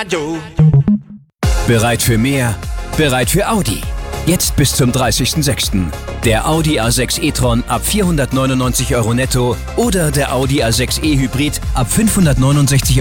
Bereit für mehr? Bereit für Audi. Jetzt bis zum 30.06. Der Audi A6 e-tron ab 499 € netto oder der Audi A6 e-Hybrid ab 569 €